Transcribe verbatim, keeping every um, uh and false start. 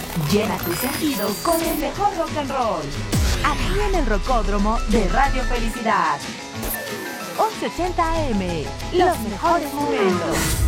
Llena tus sentidos con el mejor rock and roll. Aquí en el Rocódromo de Radio Felicidad. once ochenta A M. Los mejores momentos.